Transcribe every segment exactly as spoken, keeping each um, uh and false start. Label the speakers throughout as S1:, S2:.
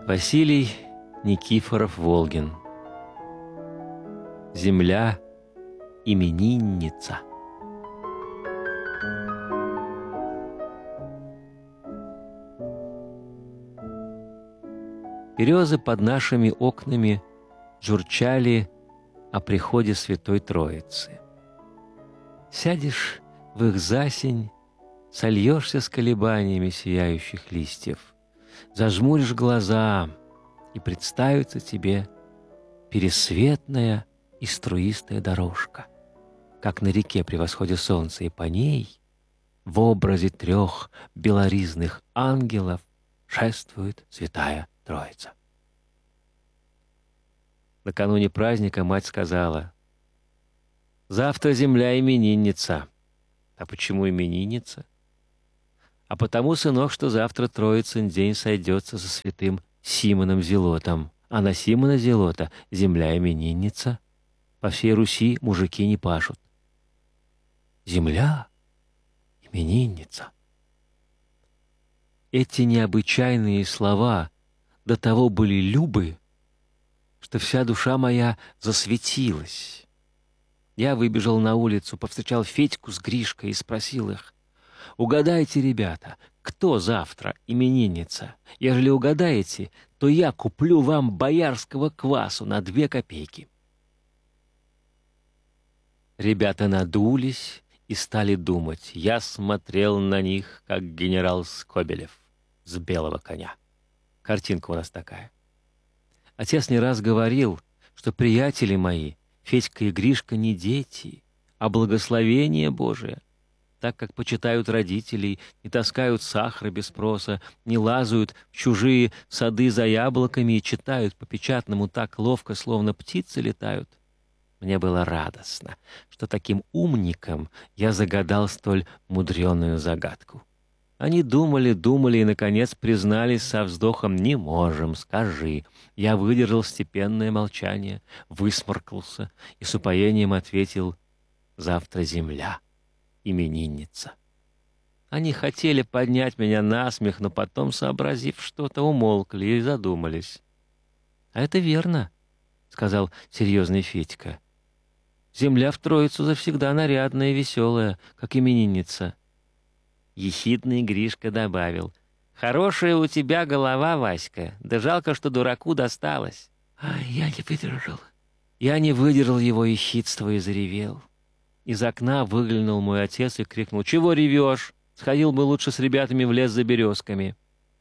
S1: Василий Никифоров-Волгин. Земля именинница. Березы под нашими окнами журчали о приходе Святой Троицы. Сядешь в их засень, сольешься с колебаниями сияющих листьев, зажмуришь глаза, и представится тебе пересветная и струистая дорожка, как на реке при восходе солнца, и по ней в образе трех белоризных ангелов шествует Святая Троица. Накануне праздника мать сказала: «Завтра земля именинница». А почему именинница? А потому, сынок, что завтра Троицын день сойдется со святым Симоном Зелотом, а на Симона Зелота земля именинница. По всей Руси мужики не пашут. Земля именинница. Эти необычайные слова до того были любы, что вся душа моя засветилась. Я выбежал на улицу, повстречал Федьку с Гришкой и спросил их: «Угадайте, ребята, кто завтра именинница? Ежели угадаете, то я куплю вам боярского квасу на две копейки». Ребята надулись и стали думать. Я смотрел на них, как генерал Скобелев с белого коня. Картинка у нас такая. Отец не раз говорил, что приятели мои, Федька и Гришка, не дети, а благословение Божие. Так как почитают родителей, не таскают сахара без спроса, не лазают в чужие сады за яблоками и читают по печатному так ловко, словно птицы летают. Мне было радостно, что таким умникам я загадал столь мудреную загадку. Они думали, думали и, наконец, признались со вздохом: «Не можем, скажи». Я выдержал степенное молчание, высморкался и с упоением ответил: «Завтра земля именинница». Они хотели поднять меня на смех, но потом, сообразив что-то, умолкли и задумались. «А это верно», — сказал серьезный Федька. «Земля в Троицу завсегда нарядная и веселая, как именинница». Ехидный Гришка добавил: «Хорошая у тебя голова, Васька, да жалко, что дураку досталось». А я не выдержал. Я не выдержал его ехидства и заревел. Из окна выглянул мой отец и крикнул: «Чего ревешь? Сходил бы лучше с ребятами в лес за березками».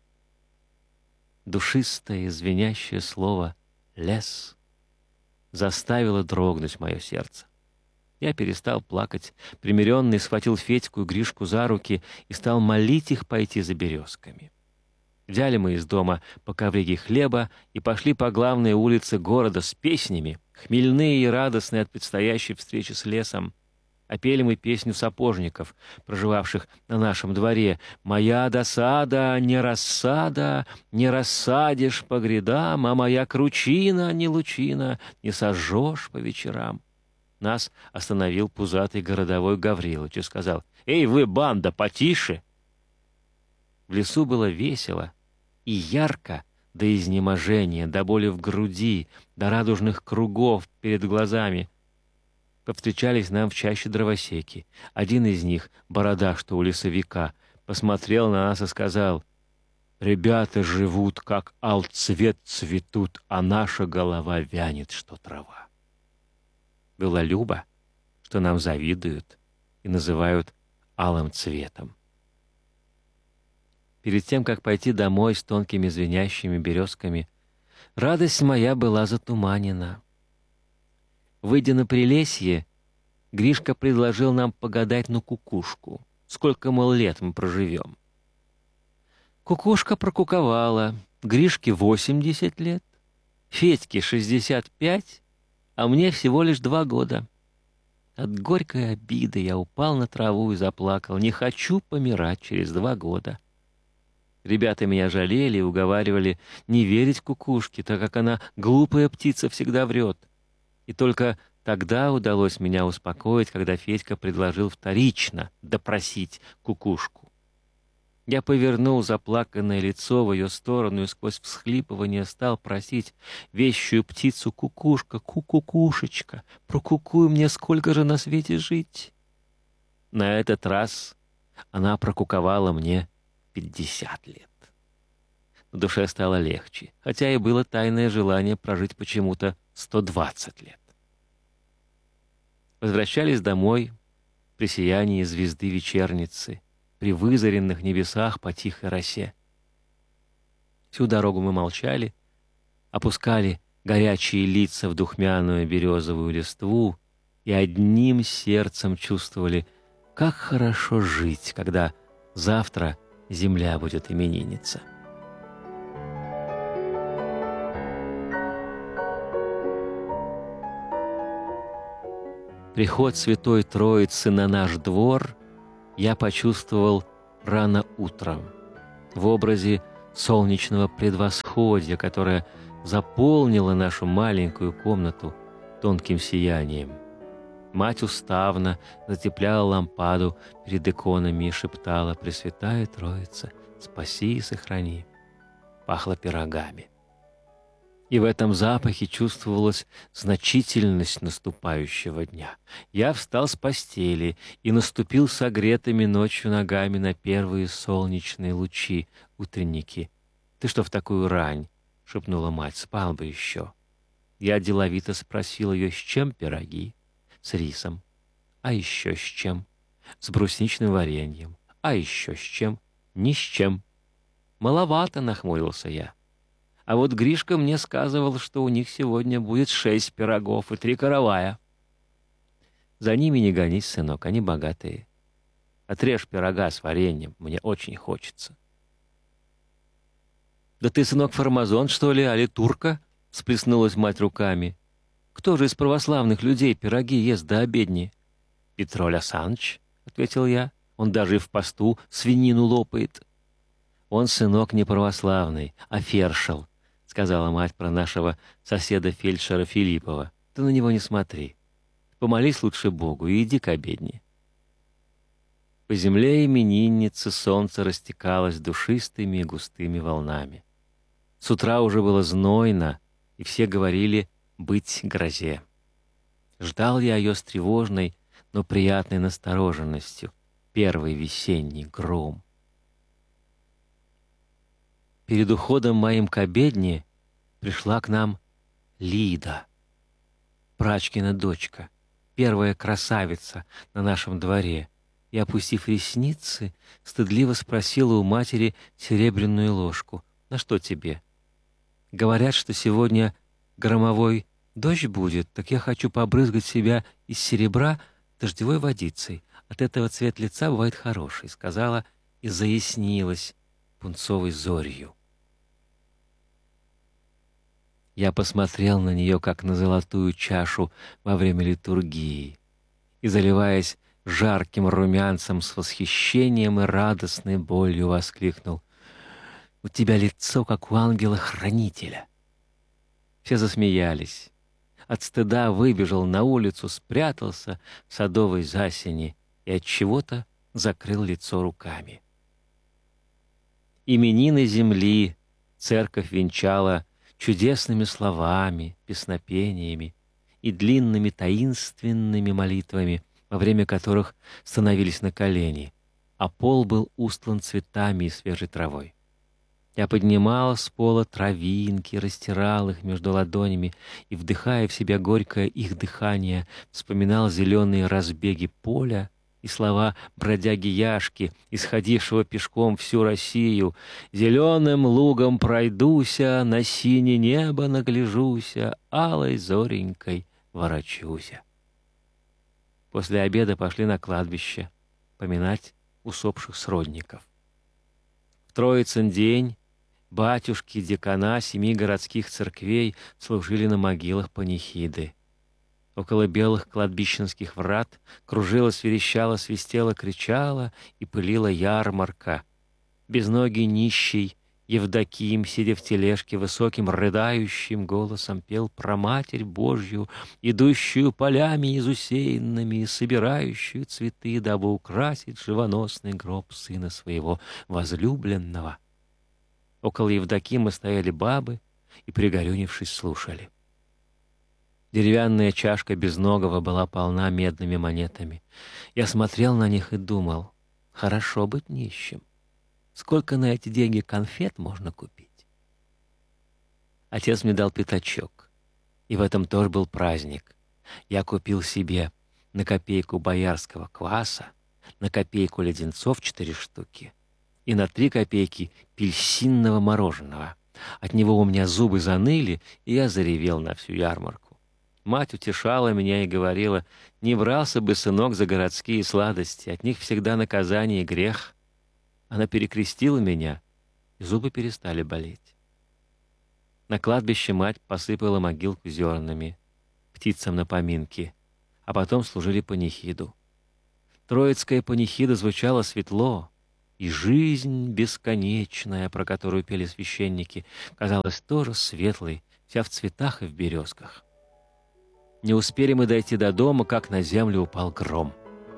S1: Душистое и звенящее слово «лес» заставило дрогнуть мое сердце. Я перестал плакать, примиренный схватил Федьку и Гришку за руки и стал молить их пойти за березками. Взяли мы из дома по ковриге хлеба и пошли по главной улице города с песнями, хмельные и радостные от предстоящей встречи с лесом. А пели мы песню сапожников, проживавших на нашем дворе: «Моя досада не рассада, не рассадишь по грядам, а моя кручина не лучина, не сожжешь по вечерам». Нас остановил пузатый городовой Гаврилыч и сказал: «Эй вы, банда, потише!» В лесу было весело и ярко до изнеможения, до боли в груди, до радужных кругов перед глазами. Повстречались нам в чаще дровосеки. Один из них, борода, что у лесовика, посмотрел на нас и сказал: «Ребята живут, как алцвет цветут, а наша голова вянет, что трава». Было любо, что нам завидуют и называют алым цветом. Перед тем, как пойти домой с тонкими звенящими березками, радость моя была затуманена. Выйдя на Прилесье, Гришка предложил нам погадать на кукушку, сколько, мол, лет мы проживем. Кукушка прокуковала: Гришке восемьдесят лет, Федьке шестьдесят пять, а мне всего лишь два года. От горькой обиды я упал на траву и заплакал. Не хочу помирать через два года. Ребята меня жалели и уговаривали не верить кукушке, так как она, глупая птица, всегда врет. И только тогда удалось меня успокоить, когда Федька предложил вторично допросить кукушку. Я повернул заплаканное лицо в ее сторону и сквозь всхлипывание стал просить вещую птицу: «Кукушка, ку-кукушечка, прокукуй мне, сколько же на свете жить?» На этот раз она прокуковала мне пятьдесят лет. В душе стало легче, хотя и было тайное желание прожить почему-то сто двадцать лет. Возвращались домой при сиянии звезды вечерницы, при вызаренных небесах по тихой росе. Всю дорогу мы молчали, опускали горячие лица в духмяную березовую листву и одним сердцем чувствовали, как хорошо жить, когда завтра земля будет именинница. Приход Святой Троицы на наш двор я почувствовал рано утром, в образе солнечного предвосходья, которое заполнило нашу маленькую комнату тонким сиянием. Мать уставно затепляла лампаду перед иконами и шептала: «Пресвятая Троица, спаси и сохрани». Пахло пирогами. И в этом запахе чувствовалась значительность наступающего дня. Я встал с постели и наступил согретыми ночью ногами на первые солнечные лучи утренники. «Ты что в такую рань?» — шепнула мать. «Спал бы еще». Я деловито спросил ее, с чем пироги? С рисом. А еще с чем? С брусничным вареньем. А еще с чем? Ни с чем. Маловато, нахмурился я. А вот Гришка мне сказывал, что у них сегодня будет шесть пирогов и три каравая. За ними не гонись, сынок, они богатые. Отрежь пирога с вареньем, мне очень хочется. Да ты, сынок, фармазон, что ли, али турка? Всплеснулась мать руками. Кто же из православных людей пироги ест до обедни? Петроль Асаныч, ответил я, он даже и в посту свинину лопает. Он, сынок, не православный, а фершел, сказала мать про нашего соседа-фельдшера Филиппова. Ты на него не смотри. Помолись лучше Богу и иди к обедне. По земле именинницы солнце растекалось душистыми и густыми волнами. С утра уже было знойно, и все говорили быть грозе. Ждал я ее с тревожной, но приятной настороженностью. Первый весенний гром. Перед уходом моим к обедне пришла к нам Лида, прачкина дочка, первая красавица на нашем дворе, и, опустив ресницы, стыдливо спросила у матери серебряную ложку: «На что тебе?» «Говорят, что сегодня громовой дождь будет, так я хочу побрызгать себя из серебра дождевой водицей. От этого цвет лица бывает хороший», — сказала и заяснилась пунцовой зорью. Я посмотрел на нее, как на золотую чашу во время литургии, и, заливаясь жарким румянцем, с восхищением и радостной болью воскликнул: «У тебя лицо, как у ангела-хранителя». Все засмеялись. От стыда выбежал на улицу, спрятался в садовой засени и от чего-то закрыл лицо руками. Именины земли церковь венчала чудесными словами, песнопениями и длинными таинственными молитвами, во время которых становились на колени, а пол был устлан цветами и свежей травой. Я поднимал с пола травинки, растирал их между ладонями и, вдыхая в себя горькое их дыхание, вспоминал зеленые разбеги поля и слова бродяги Яшки, исходившего пешком всю Россию: «Зеленым лугом пройдуся, на синее небо нагляжуся, алой зоренькой ворочуся». После обеда пошли на кладбище поминать усопших сродников. В Троицын день батюшки декана семи городских церквей служили на могилах панихиды. Около белых кладбищенских врат кружилась, верещала, свистела, кричала и пылила ярмарка. Безногий нищий Евдоким, сидя в тележке, высоким рыдающим голосом пел про Матерь Божью, идущую полями изусеянными и собирающую цветы, дабы украсить живоносный гроб сына своего возлюбленного. Около Евдокима стояли бабы и, пригорюнившись, слушали. Деревянная чашка безногого была полна медными монетами. Я смотрел на них и думал, хорошо быть нищим. Сколько на эти деньги конфет можно купить? Отец мне дал пятачок, и в этом тоже был праздник. Я купил себе на копейку боярского кваса, на копейку леденцов четыре штуки и на три копейки пельсинного мороженого. От него у меня зубы заныли, и я заревел на всю ярмарку. Мать утешала меня и говорила, не брался бы, сынок, за городские сладости, от них всегда наказание и грех. Она перекрестила меня, и зубы перестали болеть. На кладбище мать посыпала могилку зернами, птицам на поминки, а потом служили панихиду. Троицкая панихида звучала светло, и жизнь бесконечная, про которую пели священники, казалась тоже светлой, вся в цветах и в березках. Не успели мы дойти до дома, как на землю упал гром.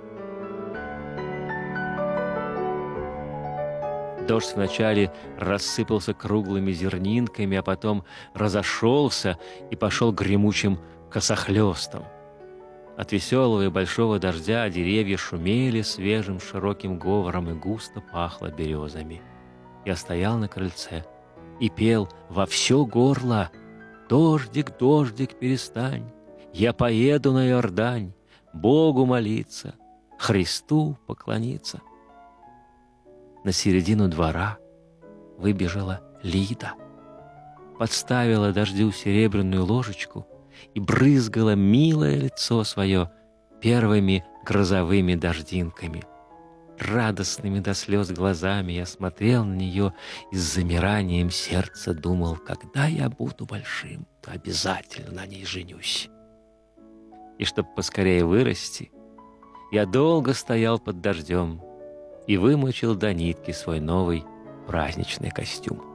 S1: Дождь вначале рассыпался круглыми зернинками, а потом разошелся и пошел гремучим косохлёстом. От веселого и большого дождя деревья шумели свежим широким говором и густо пахло березами. Я стоял на крыльце и пел во все горло: «Дождик, дождик, перестань, я поеду на Иордань, Богу молиться, Христу поклониться». На середину двора выбежала Лида, подставила дождю серебряную ложечку и брызгала милое лицо свое первыми грозовыми дождинками. Радостными до слез глазами я смотрел на нее и с замиранием сердца думал, когда я буду большим, то обязательно на ней женюсь. И чтоб поскорее вырасти, я долго стоял под дождем и вымочил до нитки свой новый праздничный костюм.